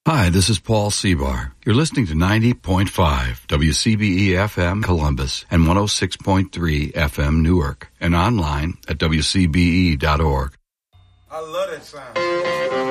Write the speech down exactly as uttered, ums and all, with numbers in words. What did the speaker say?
Hi, this is Paul Seabar. You're listening to ninety point five W C B E F M Columbus and one oh six point three F M Newark and online at W C B E dot org. I love that sound.